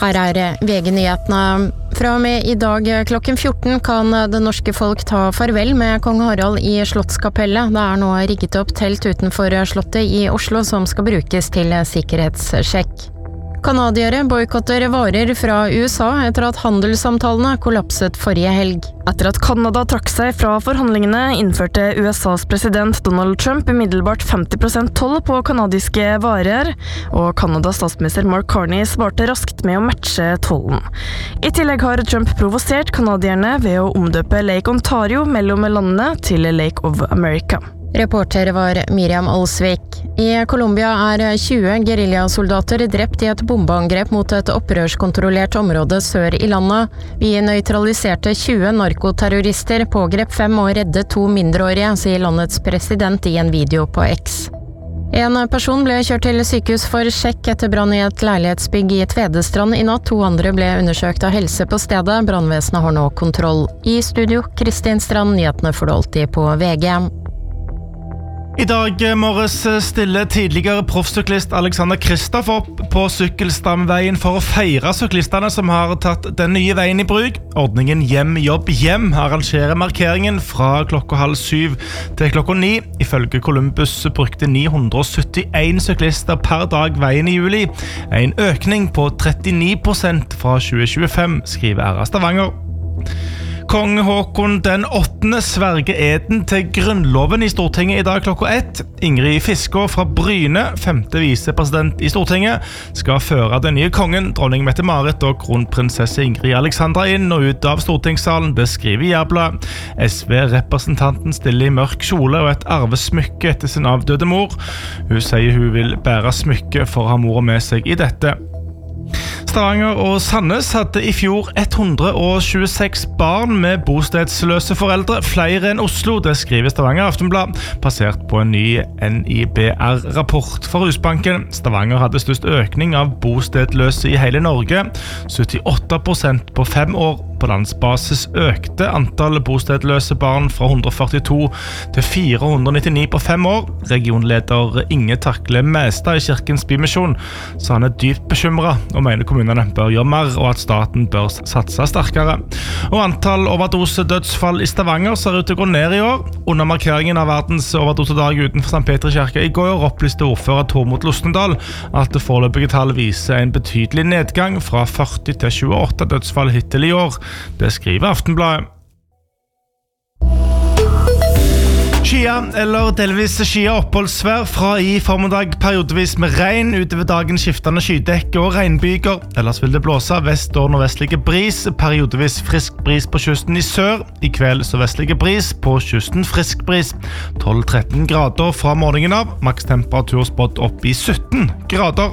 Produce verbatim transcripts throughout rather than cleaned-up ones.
Her er V G-nyhetene. Fra og med i dag klokken fjorten kan det norske folk ta farvel med kong Harald i Slottskapellet. Det er nå rigget opp telt utenfor Slottet i Oslo som skal brukes til sikkerhetssjekk. Kanadiere boykotter varer fra U S A etter at handelssamtalene kollapset forrige helg. Etter at Kanada trakk seg fra forhandlingene, innførte U S A's president Donald Trump umiddelbart femti prosent toll på kanadiske varer, og Kanadas statsminister Mark Carney svarte raskt med å matche tollen. I tillegg har Trump provosert kanadierne ved å omdøpe Lake Ontario mellom landene til Lake of America. Reporter var Miriam Alsvik. I Colombia er tjue guerillasoldater drept i et bombeangrep mot et opprørskontrollert område sør i landet. Vi nøytraliserte tjue narkoterrorister, pågrep fem og reddet to mindreårige, sier landets president i en video på X. En person ble kjørt til sykehus for sjekk etter brann i et leilighetsbygg i Tvedestrand i natt. To andre ble undersøkt av helse på stedet. Brannvesenet har nå kontroll. I studio, Kristin Strand, nyhetene får du alltid på V G. I dag morges stiller tidligere proffsyklist Alexander Kristoff opp på sykkelstamveien for å feire syklistene som har tatt den nye veien i bruk. Ordningen Hjem, Jobb, Hjem arrangerer markeringen fra klokka halv syv til klokka ni. Ifølge Columbus brukte ni hundre syttien syklister per dag veien i juli. En økning på trettini prosent fra tjue tjuefem, skriver R A Stavanger. Kong Håkon den åttende sverger eden til grunnloven i Stortinget i dag klokka ett. Ingrid Fiskå fra Bryne, femte visepresident i Stortinget, skal føre den nye kongen, dronning Mette-Marit og kronprinsesse Ingrid Alexandra inn og ut av stortingssalen, det skriver Jærbladet. S V-representanten stiller i mørk kjole og et arvesmykke etter sin avdøde mor. Hun sier hun vil bære smykke for å ha mora med seg i dette. Stavanger og Sandnes hadde i fjor hundre tjueseks barn med bostedsløse foreldre, flere enn Oslo, det skriver Stavanger Aftenblad, basert på en ny N I B R-rapport for Husbanken. Stavanger hadde størst økning av bostedløse i hele Norge, syttiåtte prosent på fem år. På landsbasis økte antallet bostedløse barn fra hundre førtito til fire hundre nittini på fem år. Regionleder Inge Takle Mestad i Kirkens Bymisjon sa han er dypt bekymret og mener kommunene bør gjøre mer og at staten bør satse sterkere. Og antall overdosedødsfall i Stavanger ser ut til å gå ned i år. Under markeringen av verdens overdosedag utenfor Sankt Petri kirke i går opplyste ordfører Tormod Lostendal at det foreløpige tall viser en betydelig nedgang fra førti til tjueåtte dødsfall hittil i år. Det skriver Aftenbladet. Skia eller delvis skia oppholdsvær fra i formiddag periodevis med regn, utover dagen skiftende skydekke og regnbyger. Ellers vil det blåse vest- og nordvestlige bris, periodevis frisk bris på kysten i sør. I kveld så vestlige bris, på kysten frisk bris. tolv til tretten grader fra morgenen av, maks temperatur spådd opp i sytten grader.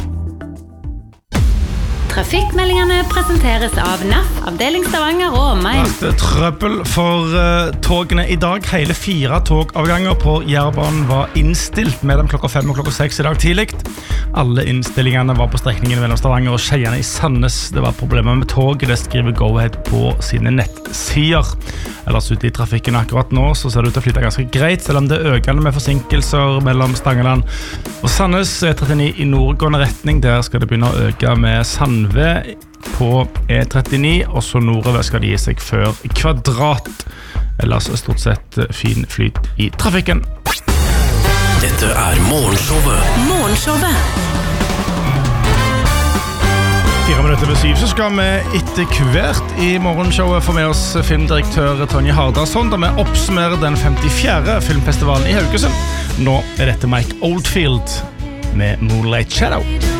Trafikkmeldingene presenteres av N A F, avdeling Stavanger og omegn. Det er trøbbel for uh, togene i dag. Hele fire togavganger på Jærbanen var innstilt mellom klokka fem og klokka seks i dag tidlig. Alle innstillingene var på strekningen mellom Stavanger og Skeiane i Sandnes. Det var problemer med toget, det skriver Go-Ahead på sine nettsider. Ellers ute i trafikken akkurat nå så ser det ut til å flyte ganske greit, selv om det er økende med forsinkelser mellom Stangeland og Sandnes. E trettini i nordgående retning, der skal det begynne å øke med Sandve på E trettini, og så nordover skal det gi seg før Kvadrat. Ellers stort sett fin flyt i trafikken. Dette er Morgenshowet. Morgenshowet. Fire minutter ved syv så skal vi etter hvert i Morgenshowet få med oss filmdirektør Tonje Hardarson, da vi oppsummerer den femtifjerde filmfestivalen i Haugesund. Nå er dette Mike Oldfield med Moonlight Shadow.